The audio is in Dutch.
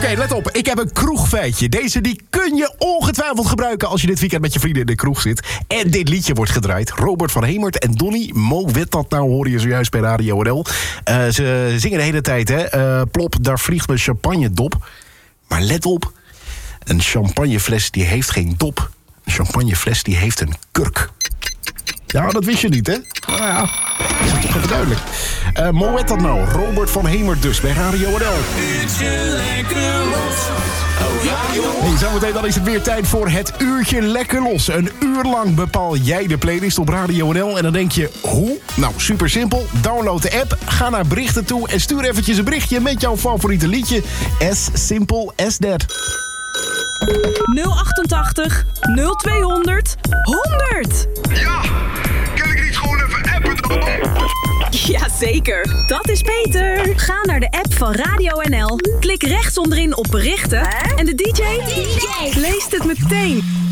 Oké, let op. Ik heb een kroegfeitje. Deze die kun je ongetwijfeld gebruiken als je dit weekend met je vrienden in de kroeg zit. En dit liedje wordt gedraaid. Robert van Hemert en Donny. Mo weet dat nou, hoor je zojuist bij Radio NL. Ze zingen de hele tijd, hè. Plop, daar vliegt mijn champagnedop. Maar let op. Een champagnefles die heeft geen dop. Een champagnefles die heeft een kurk. Ja, dat wist je niet, hè? Nou ja, dat is toch even duidelijk. Mo weet dat nou. Robert van Hemert dus bij Radio NL. Hey, zometeen dan is het weer tijd voor het uurtje lekker los. Een uur lang bepaal jij de playlist op Radio NL. En dan denk je, hoe? Nou, super simpel. Download de app, ga naar berichten toe... en stuur eventjes een berichtje met jouw favoriete liedje. As simple as that. 088 0200 100. Ja, kan ik niet gewoon even appen dan? Jazeker, dat is Peter. Ga naar de app van Radio NL, klik rechts onderin op berichten... en de DJ leest het meteen.